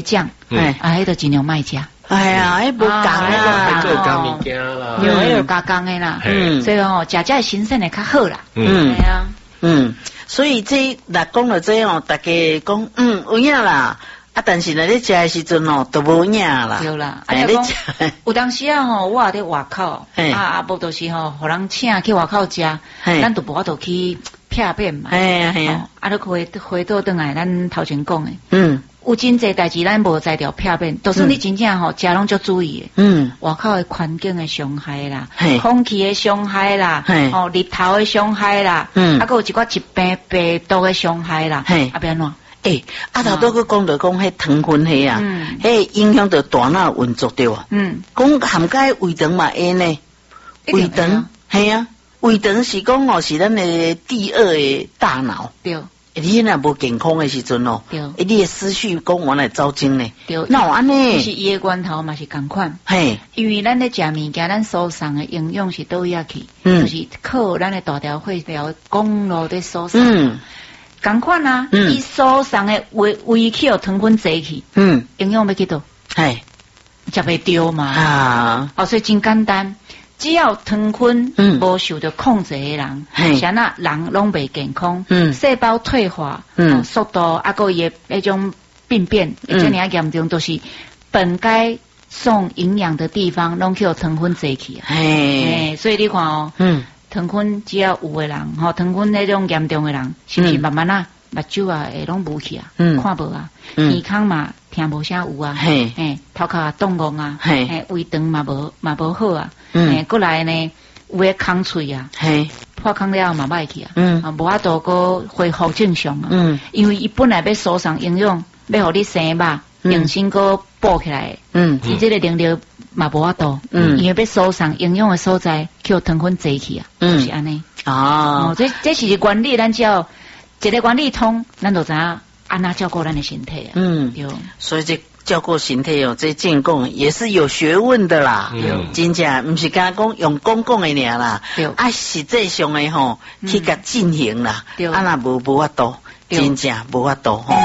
酱，迄就尽量卖食。 哎呀，迄无共啦， 做工物件啦， 有迄有加工的啦，所以哦，食这新鲜的较好啦。系啊， 所以这若讲到这哦，大家讲有影啦。啊，但是呢，你食的时阵哦，都无影啦。 对啦，你讲有当时啊吼，我伫外口，无就是吼，互人请去外口食，咱都无法度去骗变嘛。 系啊， 你回倒转来，咱头前讲的，有真济代志咱无在条骗变，就算你真正吼，食拢足注意的。外口的环境的伤害啦，空气的伤害啦，日头的伤害啦，啊，还有一寡疾病病毒的伤害啦，啊，变怎？ 头拄佫讲到讲迄糖分迄啊，迄影响到大脑运作对啊。讲含钙胃肠嘛会呢，胃肠系啊，胃肠是讲哦是咱的第二的大脑。对。你若无健康的时阵哦，你的思绪讲完来走精呢。对。那有安尼？ 就是伊的源头嘛是共款。嘿。因为咱咧食物件，咱所送的营养是倒遐去，就是靠咱的大条血条公路的所送。同款啊，伊所送的胃去有糖分坐去，营养要去倒，系食袂着嘛。所以真简单，只要糖分无受到控制的人，像那人拢袂健康，细胞退化，速度啊个伊那种病变，而且你还严重，都是本该送营养的地方，拢去有糖分坐去啊。所以你看哦，糖分只要有的人，糖分那种严重的人，是不是慢慢啊，目睭啊会拢无去啊，看无啊，耳孔嘛听无啥有啊，头壳啊冻戆啊，胃肠嘛无好啊，过来呢有诶空喙啊，破空了嘛歹去啊，无法度个恢复正常啊，因为伊本来要输送营养，要互你生肉。重新个补起来，伊这个能力嘛无法度，因为要输送营养的所在，叫糖分坐去啊，就是安尼。这是原理，咱只要一个原理通，咱就知影安那照顾咱的身体啊。对。 所以这照顾身体哦，这健康也是有学问的啦。真正唔是讲用讲的尔啦，实际上的吼去甲进行啦，啊那无法度，真正无法度吼。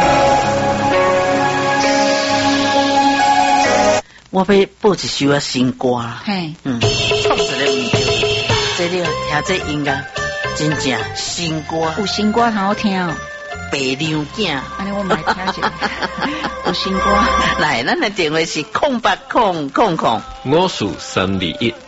我要播一首啊新歌啦，创一个唔对，这里听这音乐，真正新歌， 有新歌好好听哦。 白娘囝， 安尼我们来听一下，有新歌。 来，咱的电话是080000， 我数321。